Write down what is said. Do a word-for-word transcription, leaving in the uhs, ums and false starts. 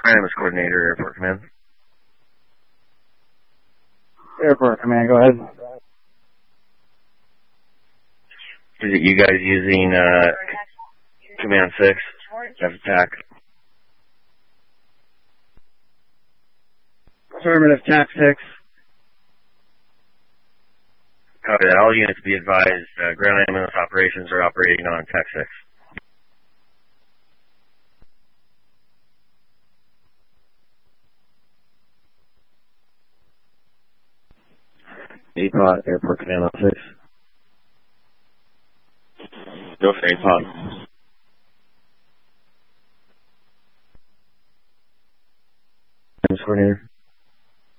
Animus Coordinator, Airport Command. Airport Command, go ahead. Is it you guys using uh, Command six as attack? Affirmative, T A C six. Copy that. All units be advised, uh, ground ambulance operations are operating on T A C six. A P O T, Airport Command on six. Go for A P O T. Animus Coordinator.